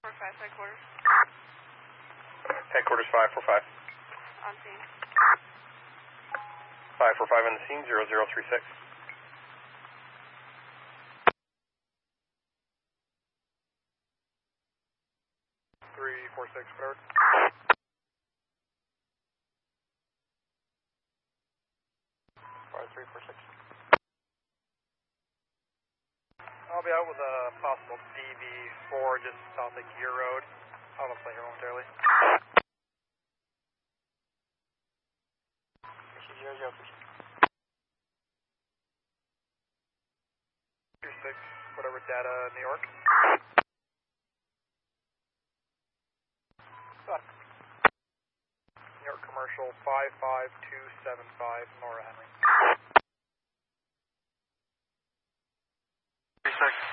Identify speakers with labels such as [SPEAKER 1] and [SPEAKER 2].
[SPEAKER 1] 4-5, headquarters.
[SPEAKER 2] Headquarters 545.
[SPEAKER 1] On scene.
[SPEAKER 2] 545 on the scene, 0036. 346, whatever. Five, 346. I'll be out with a possible DV4 just south of Gear Road. I'll play here momentarily. 26, whatever data, New York. New York Commercial 55275, Nora Henry. 36.